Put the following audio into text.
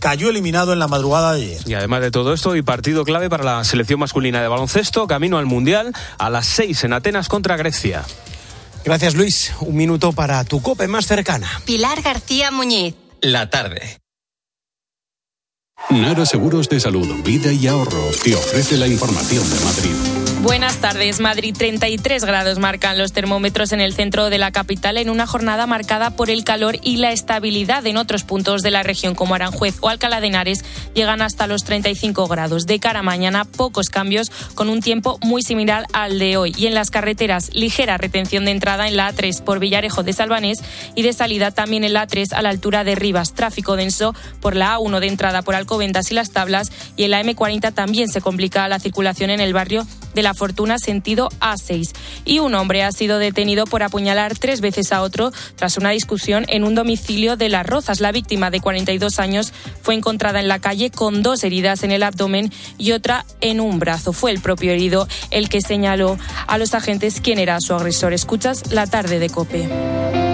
cayó eliminado en la madrugada de ayer. Y además de todo esto, y partido clave para la selección masculina de baloncesto, camino al Mundial a las 6 en Atenas contra Grecia. Gracias, Luis. Un minuto para tu COPE más cercana. Pilar García Muñiz. La tarde. Nara Seguros de Salud, Vida y Ahorro te ofrece la información de Madrid. Buenas tardes. Madrid, 33 grados marcan los termómetros en el centro de la capital en una jornada marcada por el calor y la estabilidad. En otros puntos de la región como Aranjuez o Alcalá de Henares llegan hasta los 35 grados. De cara a mañana, pocos cambios con un tiempo muy similar al de hoy. Y en las carreteras, ligera retención de entrada en la A3 por Villarejo de Salvanés y de salida también en la A3 a la altura de Rivas. Tráfico denso por la A1 de entrada por Alcobendas y Las Tablas, y en la M40 también se complica la circulación en el barrio de La Fortuna sentido A6. Y un hombre ha sido detenido por apuñalar 3 veces a otro tras una discusión en un domicilio de Las Rozas. La víctima, de 42 años, fue encontrada en la calle con 2 heridas en el abdomen y otra en un brazo. Fue el propio herido el que señaló a los agentes quién era su agresor. Escuchas La tarde de COPE.